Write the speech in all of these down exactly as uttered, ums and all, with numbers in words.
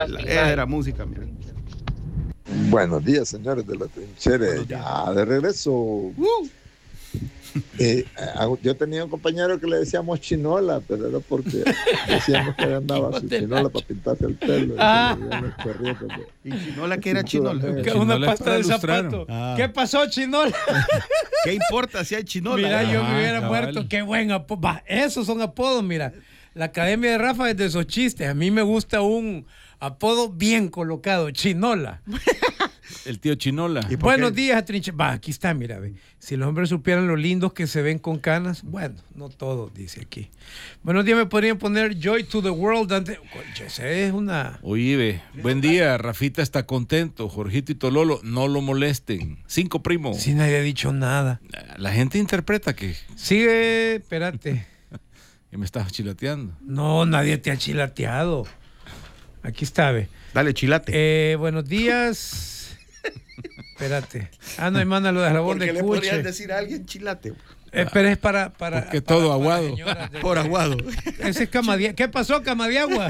Esa era música, mira. Buenos días, señores de la trinchera. Ya de regreso. Uh. Eh, yo tenía un compañero que le decíamos chinola, pero era porque decíamos que andaba su chinola para pintarse el pelo. Ah. ¿Y chinola qué era chinola? Una pasta de zapato. Ah. ¿Qué pasó, chinola? ¿Qué importa si hay chinola? Mira, ah, yo me hubiera cabal. muerto. Qué buen apodo. Esos son apodos, mira. La Academia de Rafa es de esos chistes. A mí me gusta un apodo bien colocado, chinola. El tío Chinola. Buenos días, Trinche. Va, aquí está, mira, ve. Si los hombres supieran lo lindos que se ven con canas, bueno, no todos, dice aquí. Buenos días, me podrían poner Joy to the World. Ante... Esa es una... Oye, ve. Buen día, Rafita está contento. Jorgito y Tololo, no lo molesten. Cinco, primo. Sí, nadie ha dicho nada. La gente interpreta que... Sigue, espérate. Que me estás chilateando. No, nadie te ha chilateado. Aquí está, ve. Dale, chilate. Eh, buenos días... Espérate. Ah, no, hermana, lo de labor de cuche. ¿Por qué le podrías decir a alguien chilate? Eh, pero es para... para Porque para, todo para, aguado. Para de... Por aguado. Ese es Camadiagua. ¿Qué pasó, Camadiagua?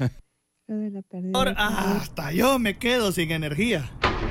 Hasta yo me quedo sin energía.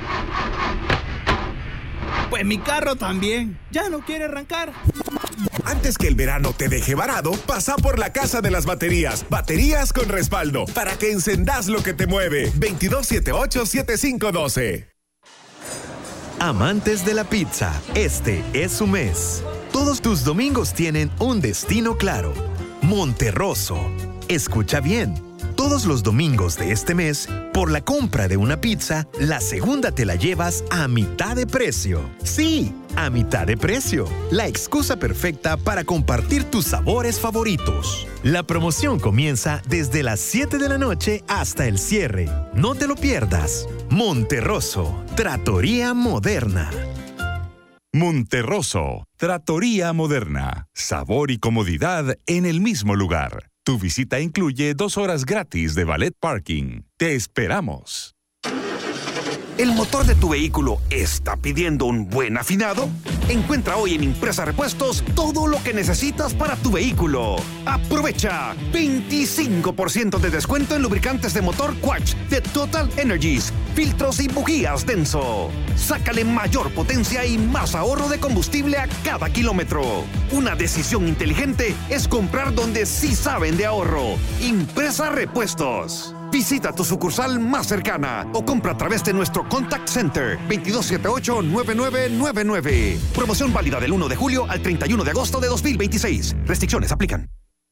Pues mi carro también. Ya no quiere arrancar. Antes que el verano te deje varado, pasa por la Casa de las Baterías. Baterías con respaldo, para que encendás lo que te mueve. veintidós setenta y ocho, setenta y cinco doce. Amantes de la pizza, este es su mes. Todos tus domingos tienen un destino claro. Monterroso. Escucha bien. Todos los domingos de este mes, por la compra de una pizza, la segunda te la llevas a mitad de precio. Sí, a mitad de precio. La excusa perfecta para compartir tus sabores favoritos. La promoción comienza desde las siete de la noche hasta el cierre. No te lo pierdas. Monterroso, Trattoria Moderna. Monterroso, Trattoria Moderna. Sabor y comodidad en el mismo lugar. Tu visita incluye dos horas gratis de valet parking. Te esperamos. ¿El motor de tu vehículo está pidiendo un buen afinado? Encuentra hoy en Impresa Repuestos todo lo que necesitas para tu vehículo. ¡Aprovecha! veinticinco por ciento de descuento en lubricantes de motor Quatch de Total Energies, filtros y bujías Denso. Sácale mayor potencia y más ahorro de combustible a cada kilómetro. Una decisión inteligente es comprar donde sí saben de ahorro. Impresa Repuestos. Visita tu sucursal más cercana o compra a través de nuestro Contact Center veintidós setenta y ocho, noventa y nueve noventa y nueve. Promoción válida del uno de julio al treinta y uno de agosto de dos mil veintiséis. Restricciones aplican.